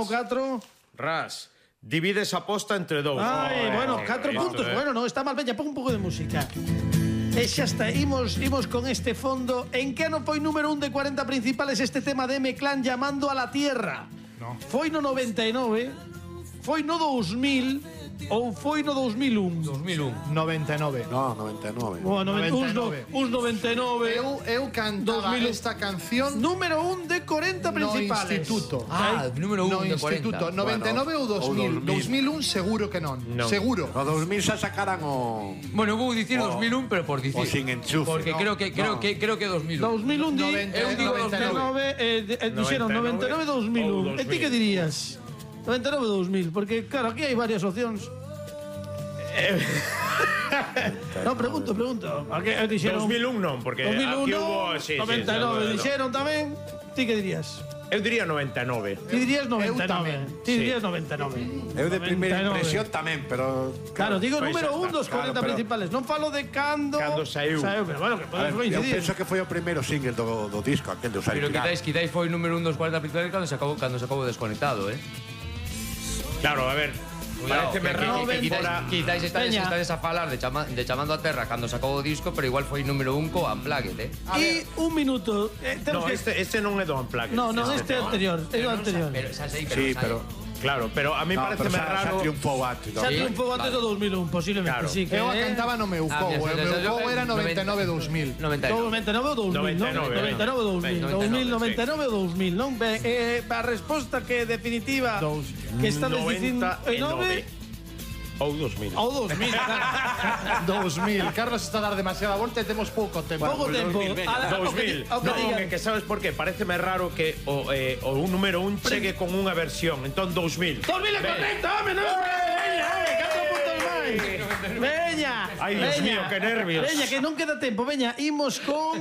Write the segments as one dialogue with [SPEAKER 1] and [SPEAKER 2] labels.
[SPEAKER 1] o 4.
[SPEAKER 2] Ras. Divides a posta entre 2.
[SPEAKER 1] Ai, bueno, 4 puntos. Bueno, non está mal. Veña, pon un pouco de música. E xa está, imos con este fondo. En que ano foi número 1 de 40 principales este tema de M-Clan Llamando a la Tierra?
[SPEAKER 3] No.
[SPEAKER 1] Foi no 99, foi no 2000 ou foi no 2001?
[SPEAKER 4] 2001.
[SPEAKER 3] 99.
[SPEAKER 5] No, 99.
[SPEAKER 1] Bueno,
[SPEAKER 3] 99.
[SPEAKER 1] uns 99.
[SPEAKER 3] Eu cantaba
[SPEAKER 1] 2000.
[SPEAKER 3] esta canción
[SPEAKER 1] Número 1 de 40
[SPEAKER 3] no
[SPEAKER 1] principales.
[SPEAKER 3] instituto.
[SPEAKER 4] Ah, número 1
[SPEAKER 3] No
[SPEAKER 4] de 40.
[SPEAKER 3] instituto. 99 ou 2000. 2001 seguro que non. Seguro.
[SPEAKER 5] No 2000 xa sacaran o...
[SPEAKER 4] Bueno, vou dicir
[SPEAKER 5] O-
[SPEAKER 4] 2001, pero por dicir.
[SPEAKER 5] o sin enchufe.
[SPEAKER 4] Porque
[SPEAKER 5] No,
[SPEAKER 4] creo que 2001.
[SPEAKER 1] 2001 di,
[SPEAKER 3] 90,
[SPEAKER 1] eu digo
[SPEAKER 3] 99.
[SPEAKER 1] 99, dixeron 99 2001. E ti que dirías? 99 2000, porque claro, aquí hai varias opcións. No, pregunto. Aquí dixeron
[SPEAKER 2] 2001 non, porque
[SPEAKER 1] 2001,
[SPEAKER 2] aquí hubo... Sí,
[SPEAKER 1] 99, dixeron tamén. Ti que dirías?
[SPEAKER 2] Eu diría 99.
[SPEAKER 1] Ti dirías 99.
[SPEAKER 3] tamén.
[SPEAKER 1] Ti dirías 99.
[SPEAKER 5] Eu de primeira
[SPEAKER 1] 99.
[SPEAKER 5] impresión tamén, pero...
[SPEAKER 1] Claro, digo
[SPEAKER 2] Pois
[SPEAKER 1] número
[SPEAKER 2] xa
[SPEAKER 1] 1
[SPEAKER 2] está.
[SPEAKER 1] dos 40
[SPEAKER 5] Claro, pero-
[SPEAKER 1] principales. Non falo de cando
[SPEAKER 2] Saeu.
[SPEAKER 1] pero bueno, que
[SPEAKER 5] A
[SPEAKER 1] podes
[SPEAKER 5] ver, eu
[SPEAKER 1] coincidir.
[SPEAKER 5] penso que foi o primeiro single do disco, aquel de Usar
[SPEAKER 4] Pero quitáis foi número 1 dos 40 principales cando se acabou desconectado,
[SPEAKER 2] Claro, a ver, pareceme raro que fora...
[SPEAKER 4] Quitáis
[SPEAKER 1] Veña.
[SPEAKER 4] estades a falar de Chamando a Terra cando se acabou o disco, pero igual foi número 1 co Unplugged,
[SPEAKER 1] E un minuto.
[SPEAKER 2] No,
[SPEAKER 1] Temos que...
[SPEAKER 2] este non é do Unplugged.
[SPEAKER 1] No, este é anterior. É o anterior.
[SPEAKER 4] Pero xa sei,
[SPEAKER 5] Sí, pero...
[SPEAKER 2] Claro, pero a mí
[SPEAKER 5] No, pero
[SPEAKER 2] pareceme
[SPEAKER 5] xa
[SPEAKER 2] raro...
[SPEAKER 5] triunfou antes.
[SPEAKER 1] Xa
[SPEAKER 4] Sí,
[SPEAKER 1] triunfou antes do 2001, posiblemente,
[SPEAKER 2] Claro.
[SPEAKER 1] sí. Que
[SPEAKER 3] Eu a cantaba no meu
[SPEAKER 4] Ah,
[SPEAKER 3] pou.
[SPEAKER 4] mira,
[SPEAKER 3] O meu
[SPEAKER 4] yo-
[SPEAKER 3] pou era 99 2000.
[SPEAKER 1] 99
[SPEAKER 4] 99.
[SPEAKER 1] ou 2000, non? 99 ou 2000, 99 ou 2000, non? Ben, a resposta que definitiva que estades dicindo
[SPEAKER 2] 99 ou 2000.
[SPEAKER 1] ou 2000, claro.
[SPEAKER 3] 2000. Carlos está a dar demasiada volta e temos pouco tempo.
[SPEAKER 1] Pouco tempo.
[SPEAKER 2] 2000. Non, é que sabes por qué? Pareceme raro que o número 1 chegue con unha versión. Entón 2000.
[SPEAKER 1] 2000 é correcto, home, non? Veña, 4 puntos máis. Veña.
[SPEAKER 2] Ai, Dios mío, que nervios.
[SPEAKER 1] Veña, que non queda tempo. Veña, imos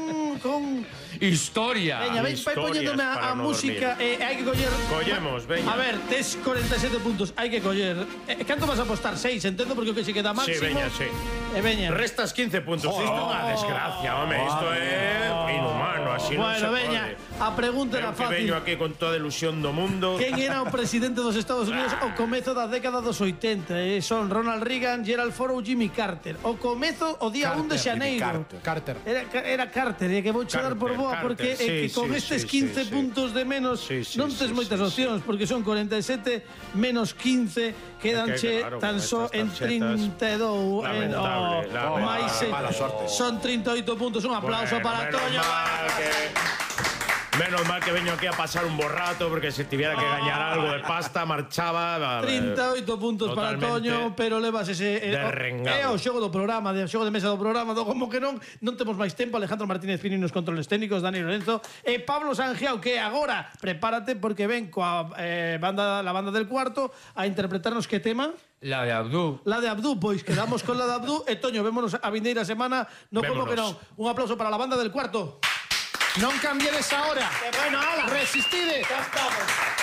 [SPEAKER 1] con
[SPEAKER 4] Historia.
[SPEAKER 1] Veña, vai
[SPEAKER 2] Historias
[SPEAKER 1] poñéndome
[SPEAKER 2] para
[SPEAKER 1] a
[SPEAKER 2] no
[SPEAKER 1] música e hai que coller.
[SPEAKER 2] Collemos, veña.
[SPEAKER 1] A ver, tes 47 puntos, hai que coller. Canto vas a apostar? 6, entendo, porque o que se queda máximo.
[SPEAKER 2] Sí, veña, sí.
[SPEAKER 1] E veña.
[SPEAKER 2] Restas 15 puntos. Isto é unha desgracia, home. Isto é inhumano, así non se
[SPEAKER 1] Bueno,
[SPEAKER 2] pode.
[SPEAKER 1] veña, a pregunta era
[SPEAKER 2] Eu que
[SPEAKER 1] fácil.
[SPEAKER 2] veño aquí con toda a ilusión do mundo.
[SPEAKER 1] Quen era o presidente dos Estados Unidos ao comezo da década dos 80? Son Ronald Reagan, Gerald Ford ou Jimmy Carter. O comezo, o día 1 de xaneiro.
[SPEAKER 3] Carter.
[SPEAKER 1] Era Carter, e que vou che dar por boa, porque
[SPEAKER 2] Carter,
[SPEAKER 1] que con estes 15 puntos de menos non tes moitas opcións, porque son 47 menos 15, quedanche
[SPEAKER 2] claro,
[SPEAKER 1] tan
[SPEAKER 2] con
[SPEAKER 1] só
[SPEAKER 2] estas
[SPEAKER 1] en
[SPEAKER 2] tarxetas.
[SPEAKER 1] 32.
[SPEAKER 2] Lamentable, lamentable.
[SPEAKER 1] Máis,
[SPEAKER 5] Mala sorte.
[SPEAKER 1] son 38 puntos. Un aplauso para Toño.
[SPEAKER 2] Menos mal que veño aquí a pasar un borrato, porque se tiviera que gañar algo de pasta, marchaba...
[SPEAKER 1] 38 puntos para
[SPEAKER 2] totalmente
[SPEAKER 1] Toño, pero levas ese
[SPEAKER 2] derrengado.
[SPEAKER 1] é o xogo do programa, o xogo de mesa do programa, como que non temos máis tempo. Alejandro Martínez Pini nos controles técnicos, Dani Lorenzo e Pablo Sangiao, que agora prepárate porque ven coa la banda del cuarto a interpretarnos que tema?
[SPEAKER 4] La de Abdú.
[SPEAKER 1] La de Abdú, pois quedamos con la de Abdú e Toño, vémonos a vindeira semana, no como que non. Un aplauso para la banda del cuarto.
[SPEAKER 3] Non cambiedes ahora.
[SPEAKER 1] Bueno, ala.
[SPEAKER 3] Resistide.
[SPEAKER 1] Ya estamos.